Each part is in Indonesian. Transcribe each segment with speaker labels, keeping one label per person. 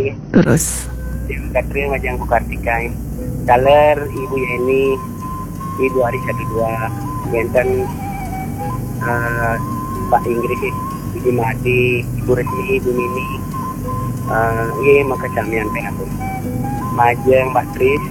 Speaker 1: ini.
Speaker 2: Terus
Speaker 1: Katrin Majang Bukartika. Daler Ibu Yeni, Ibu Ari 12, Benten Pak Inggris, Ibu Madi, Ibu Resmi, Ibu Mini, iya maka camian pengen Majang Mbak Tris,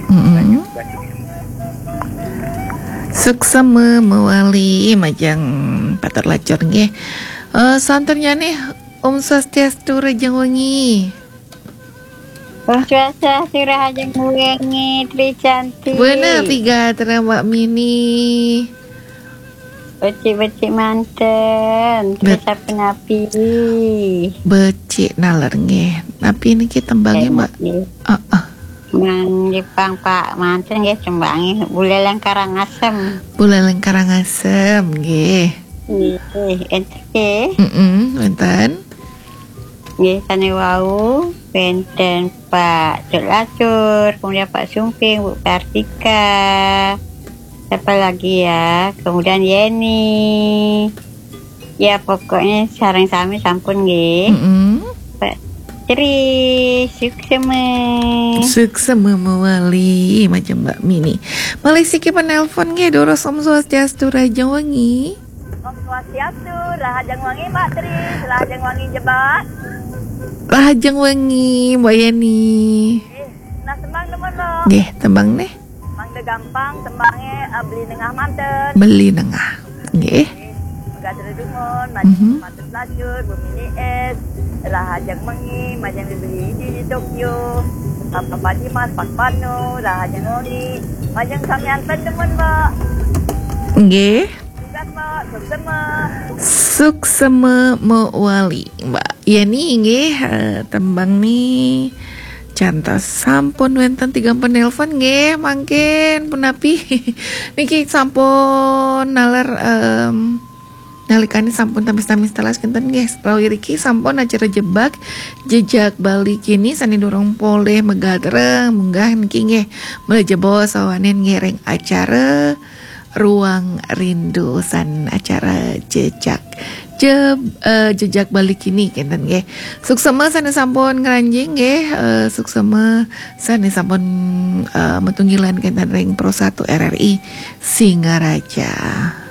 Speaker 2: suksema mewali Majang Patar Lacor nggih. Santernya nih Om Swastiastu Rajang Wengi.
Speaker 3: Om Swastiastu Rajang Wengi, Tri cantik.
Speaker 2: Bener tiga terang Mbak Mini.
Speaker 3: Becik-becik manten, kita penapi.
Speaker 2: Becik nalar nggih. Napi niki tembangnya Mbak.
Speaker 3: Mang Jepang Pak manten nggih tembangi Buleleng Karangasem.
Speaker 2: Buleleng Karangasem nggih.
Speaker 3: Nggih, ente nggih.
Speaker 2: Wonten.
Speaker 3: Nggih tane wau benten Pak Cuk Lacur, kemudian Pak Sumping, Bu Kartika. Siapa lagi ya? Kemudian Yeni. Ya pokoknya sareng sami sampun nggih. Pak Tri suksema
Speaker 2: mewali macam Mbak Mini. Malaysia ki penelpon nggih doros Om Swastiastu Rajang Wengi.
Speaker 4: Om Swastiastu Rajang Wengi Mbak Tri, Rajang Wengi jebat.
Speaker 2: Rajang Wengi Mbak Yeni.
Speaker 4: Nah sembang temen lo.
Speaker 2: Nggih, tembang nih.
Speaker 4: Mangga gampang tembangnya beli nengah manten.
Speaker 2: Beli nengah. Nggih.
Speaker 4: Enggak terdengar, macam manten lacur, Bumini es, Rajang Wengi, macam dibeli di Tokyo. Apa di Mas Pak Pano, Rajang Wengi, macam sampean temen Mbak.
Speaker 2: Nggih.
Speaker 4: Tugas Mbak,
Speaker 2: suksema mewali Mbak Yeni nggih. Tembang nih cantos sampun wonten 3 penelpon nggih mangken punapi niki sampun nalar nalikane sampun tamis-tamis telas kinten nggih. Rawi iki sampun acara jejak Bali kini sani dorong poleh megatreng munggah niki nggih mlejebo sawanen ngereng acara Ruang Rindu san acara jejak Bali kini kinten nggih. Suksema sane sampun ngranjing nggih. Suksema sane sampun metunggilan kinten ring Pro 1 RRI Singaraja.